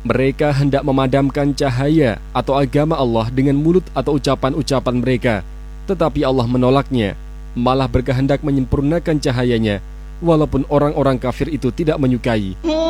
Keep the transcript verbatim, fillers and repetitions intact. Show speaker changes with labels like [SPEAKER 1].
[SPEAKER 1] Mereka hendak memadamkan cahaya atau agama Allah dengan mulut atau ucapan-ucapan mereka, tetapi Allah menolaknya, malah berkehendak menyempurnakan cahayanya, walaupun orang-orang kafir itu tidak menyukai.